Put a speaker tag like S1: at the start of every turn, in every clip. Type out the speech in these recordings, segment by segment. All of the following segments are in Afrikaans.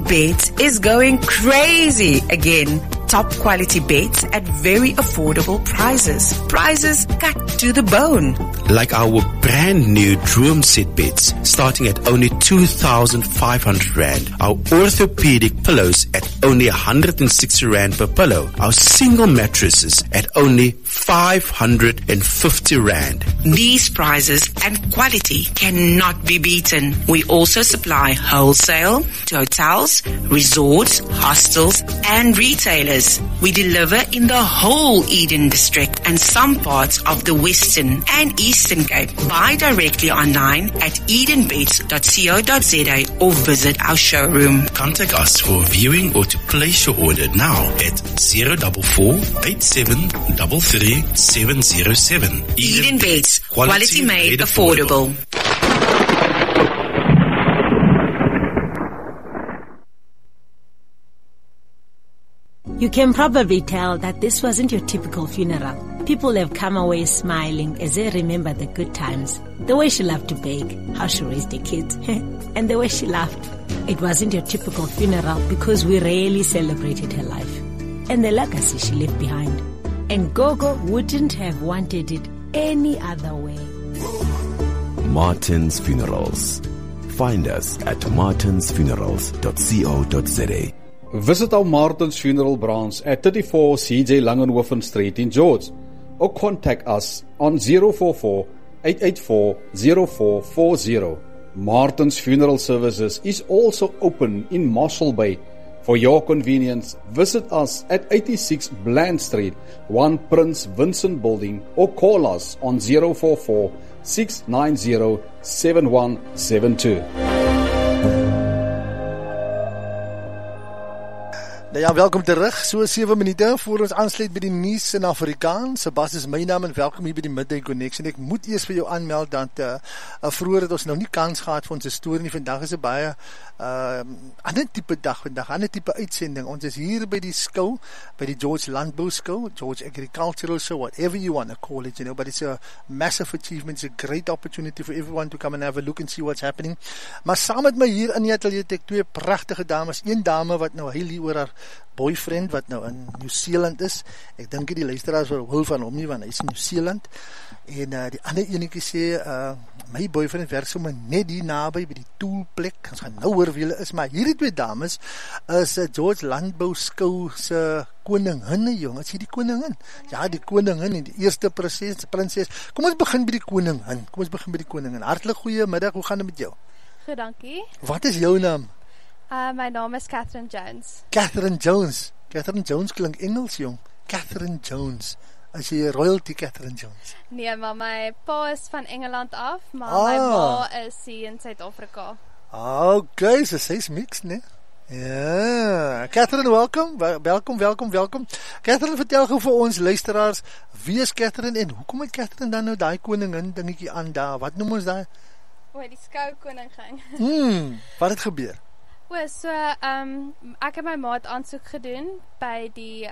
S1: Beds is going crazy again. Top quality beds at very affordable prices. Prices cut to the bone.
S2: Like our brand new Droom Set beds, starting at only 2,500 Rand. Our orthopedic pillows at only 160 Rand per pillow. Our single mattresses at only 550 Rand.
S1: These prices and quality cannot be beaten. We also supply wholesale to hotels, resorts, hostels, and retailers. We deliver in the whole Eden district and some parts of the Western and Eastern Cape. Buy directly online at edenbeds.co.za or visit our showroom.
S2: Contact us for viewing or to place your order now at 044 8733 707.
S1: Eden Beds, quality made affordable.
S3: You can probably tell that this wasn't your typical funeral. People have come away smiling as they remember the good times. The way she loved to bake, how she raised the kids, and the way she laughed. It wasn't your typical funeral because we rarely celebrated her life and the legacy she left behind. And Gogo wouldn't have wanted it any other way.
S4: Martin's Funerals. Find us at martinsfunerals.co.za.
S5: Visit our Martin's Funeral branch at 34 CJ Langenhoven Street in George, or contact us on 044-884-0440. Martin's Funeral Services is also open in Marshall Bay. For your convenience, visit us at 86 Bland Street, 1 Prince Vincent Building, or call us on 044-690-7172.
S6: Nou ja, welkom terug. So 7 minute voor ons aansluit by die nuus in Afrikaans. Sebastian is my naam en welkom hier by die Midday Connection. Ek moet eers vir jou aanmeld dat vroeger het ons nou nie kans gehad vir ons storie nie. Vandag is 'n baie ander tipe dag vandag, ander tipe uitsending. Ons is hier by die skou, by die George Landbou Skou, George Agricultural Show, whatever you want to call it, you know, but it's a massive achievement. It's a great opportunity for everyone to come and have a look and see what's happening. Maar saam met my hier in die atelier het ek 2 pragtige dames. Een dame wat nou heel oor haar boyfriend wat nou in New Zealand is. Ek dink die luisteraars wil van hom nie, want hy is in New Zealand. En die ander enetjie sê, my boyfriend werk sommer net die naby by die toolplek. Ons gaan nou hoor wie hulle is, maar hierdie 2 dames is George Landbou Skou se koninginne, jong. Is hier die koningin? Ja, die koningin en die eerste prinses. Kom ons begin by die koningin. Hartlik goeiemiddag, hoe gaan dit met jou?
S7: Goed, dankie.
S6: Wat is jou naam?
S7: My naam is Catherine Jones.
S6: Catherine Jones. Catherine Jones klink Engels, jong. Catherine Jones. As jy royalty Catherine Jones.
S7: Nee, maar my pa is van Engeland af, maar my ma is hier in Suid-Afrika.
S6: Okay, so sy's mixed, né? Ja, Catherine, welkom. Catherine, vertel gou vir ons luisteraars, wie is Catherine en hoekom het Catherine dan nou daai koningin dingetjie aan daar? Wat noem ons daai?
S7: Die skoukoningin.
S6: Wat het gebeur?
S7: So, ek het my maat aansoek gedoen by die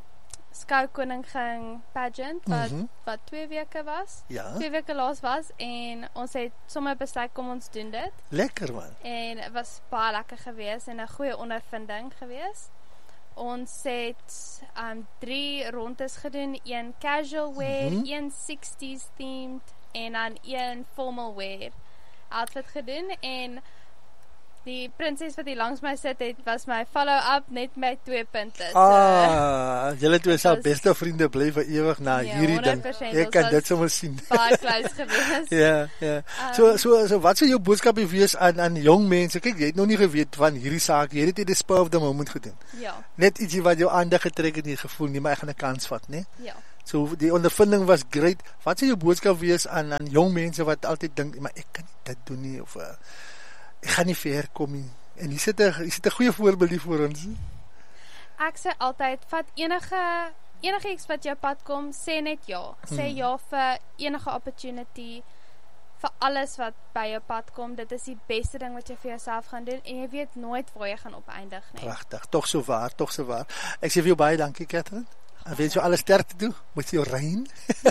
S7: skoukoningin pageant, wat 2 weke was. Ja. 2 weke laas was, en ons het sommer besluit kom ons doen dit.
S6: Lekker man.
S7: En het was baie lekker gewees en 'n goeie ondervinding gewees. Ons het 3 rondes gedoen, 1 casual wear, 1 60s themed en dan 1 formal wear outfit gedoen, en die prinses wat hier langs my sit het, was my follow-up net met 2 punte.
S6: Julle 2 sal beste vriende bly vir ewig na hierdie ding. Ek kan dit sommer sien.
S7: Baie close gewees.
S6: Ja. So wat sou jou boodskap wees aan jong mense? Kyk, jy het nog nie geweet van hierdie saak. Jy het dit in the spur of the moment gedoen. Ja. Net ietsie wat jou aandag getrek het, nie gevoel nie, maar ek gaan 'n kans vat, né? Ja. So die ondervinding was great. Wat sou jou boodskap wees aan jong mense wat altyd dink, maar ek kan nie dit doen nie, of ek gaan nie ver kom nie. En hier sit 'n goeie voorbeeld hier voor ons.
S7: Ek sê altyd, vat enige iets wat jou pad kom, sê net ja. Sê ja vir enige opportunity, vir alles wat by jou pad kom. Dit is die beste ding wat jy vir jouself gaan doen, en jy weet nooit waar jy gaan opeindig nie.
S6: Pragtig, tog so waar. Ek sê vir jou baie dankie, Catherine. En wens jou alles sterkte toe, met jou rein.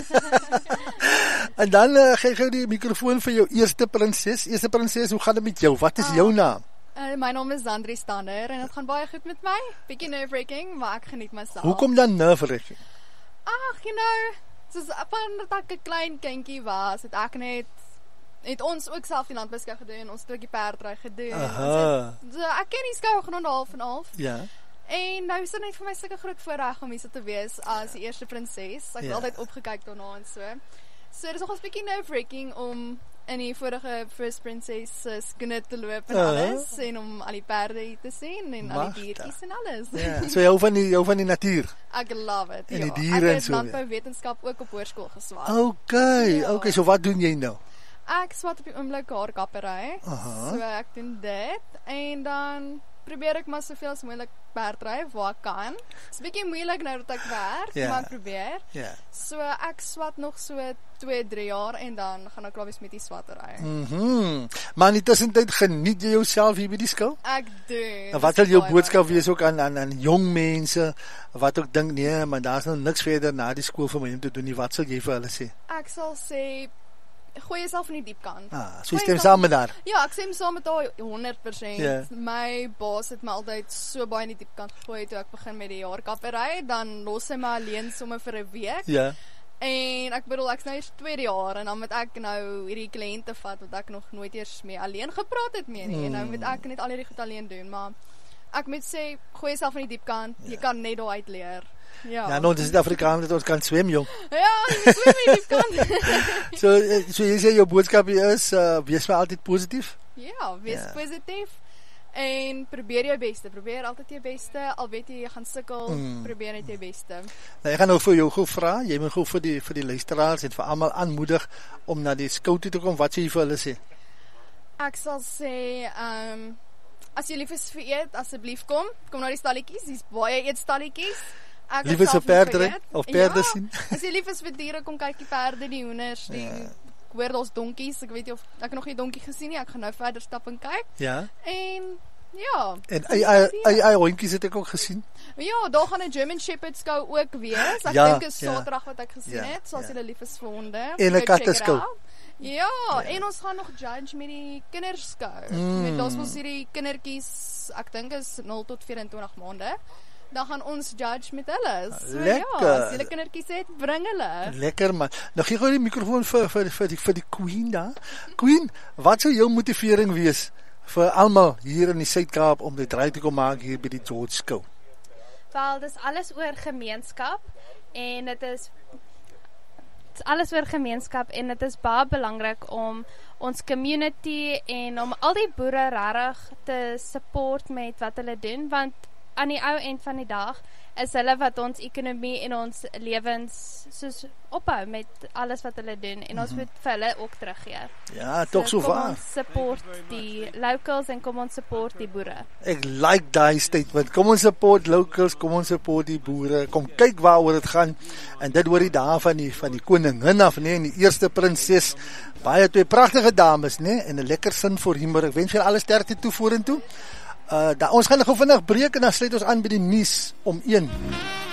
S6: En dan gee die mikrofoon vir jou eerste prinses. Eerste prinses, hoe gaan dit met jou? Wat is jou naam?
S8: My naam is Zandri Stander en dit gaan baie goed met my. Bietjie nerve-wracking, maar ek geniet myself.
S6: Hoekom dan nerve-wracking?
S8: Ag, soos vandat ek 'n klein kindjie was, het ons ook self die landbeskou gedoen, ons het ook die perdry gedoen. So ek ken die skou grond half en half.
S6: Ja.
S8: En nou is dit net vir my sulke groot voorreg om hier te wees as die eerste prinses. Ek het altyd opgekyk daarna en so. So dit is nogals bietjie nerve-wracking om in die vorige First Princess skoene te loop en alles, en om al die perde hier te sien, en al die diertjies en alles.
S6: Ja, so jou van die natuur?
S8: Ek love it,
S6: en die diere en so.
S8: Ek het landbouwetenskap ook op hoërskool geswat.
S6: Okay, so wat doen jy nou?
S8: Ek swat op die oomblik haarkappery, so ek doen dit, en dan probeer ek maar soveel as moontlik perdry waar ek kan. Dit is 'n bietjie moeilik nou dat ek werk, maar ek probeer. So ek swat nog so 2-3 jaar en dan gaan ek klaar wees met die swattery.
S6: Maar in die tussentyd geniet jy jouself hier by die skou?
S8: Ek doen.
S6: En wat sal jou boodskap wees ook aan jong mense wat ook dink nee, maar daar's nou niks verder na die skool vir my om te doen nie. Wat sal jy vir hulle sê?
S8: Ek sal sê gooi jouself in die diep kant.
S6: So jy stem saam met haar?
S8: Ja, ek stem saam met haar 100%. My baas het my altyd so baie in die diep kant gegooi toe ek begin met die haarkappery, dan los sy my alleen sommer vir 'n week.
S6: Ja.
S8: En ek bedoel, ek is nou eers 2 jaar en dan moet ek nou hierdie kliënte vat wat ek nog nooit eers mee alleen gepraat het mee nie. En nou moet ek net al hierdie goed alleen doen, maar ek moet sê gooi jouself in die diep kant. Jy kan net daaruit leer. Ja,
S6: nou, dis Suid-Afrikaans dat ons kan swem, jong.
S8: Ja, jy swem in die kant.
S6: So jy sê jou boodskap is, wees maar altyd positief?
S8: Ja, wees positief. En probeer jou beste, probeer altyd jou beste, al weet jy gaan sukkel, probeer net jou beste.
S6: Nou, ek gaan nou vir jou gou vra, jy moet gou vir die luisteraars en vir almal aanmoedig om na die skou toe te kom. Wat sê jy vir hulle sê?
S8: Ek sal sê, as jy lief is vir eet, asseblief kom na die stalletjies, dis baie eetstalletjies.
S6: Lief is vir perde of perde sien?
S8: As jy lief is vir diere, kom kyk die perde, die hoenders, ek hoor daar's donkies, ek weet nie of ek nog nie donkie gesien nie, ek gaan nou verder stap en kyk.
S6: Ja.
S8: En ja.
S6: En ei hondjies het ek ook gesien.
S8: Ja, daar gaan 'n German Shepherd skou ook wees. Ek dink is Saterdag wat ek gesien het, so as jy lief is vir honde.
S6: En 'n katteskou.
S8: Ja, en ons gaan nog judge met die kinderskou. Daar's mos hierdie kindertjies, ek dink is 0 tot 24 maande. Dan gaan ons judge met hulle. So
S6: lekker.
S8: Ja, as julle kindertjies het, bring hulle.
S6: Lekker man. Nou gee gou die mikrofoon vir die Queen daar. Queen, wat sou jou motivering wees vir almal hier in die Suid-Kaap om dit reg te kom maak hier by die George Skou?
S7: Wel, dis alles oor gemeenskap en dit is alles oor gemeenskap en dit is baie belangrik om ons community en om al die boere regtig te support met wat hulle doen, want aan die ou end van die dag is hulle wat ons ekonomie en ons lewens soos ophou met alles wat hulle doen en ons moet vir hulle ook teruggee.
S6: Ja, toch so waar.
S7: Kom ons support die locals en kom ons support die boere.
S6: Ek like daai statement. Kom ons support locals, kom ons support die boere. Kom kyk waaroor dit gaan. En dit hoor die dae van die koningin af, nee, en die eerste prinses. Baie twee pragtige dames, nee, en 'n lekker sin vir humor. Ek wens julle alle sterkte toe vorentoe. Ons gaan gou vinnig breek en dan sluit ons aan by die nuus om 1.